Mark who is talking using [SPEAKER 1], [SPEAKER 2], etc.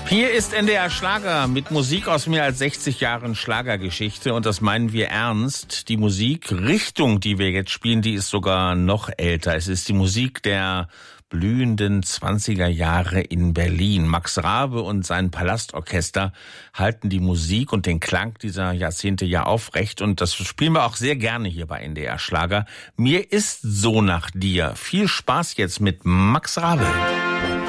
[SPEAKER 1] Hier ist NDR Schlager mit Musik aus mehr als 60 Jahren Schlagergeschichte und das meinen wir ernst. Die Musikrichtung, die wir jetzt spielen, die ist sogar noch älter. Es ist die Musik der blühenden 20er Jahre in Berlin. Max Rabe und sein Palastorchester halten die Musik und den Klang dieser Jahrzehnte ja aufrecht und das spielen wir auch sehr gerne hier bei NDR Schlager. Mir ist so nach dir. Viel Spaß jetzt mit Max Rabe.